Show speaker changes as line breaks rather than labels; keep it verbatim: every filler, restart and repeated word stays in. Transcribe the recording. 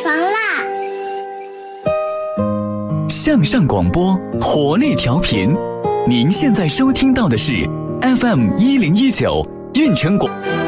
床啦！
向上广播，活力调频。您现在收听到的是 F M 一零一九运城广。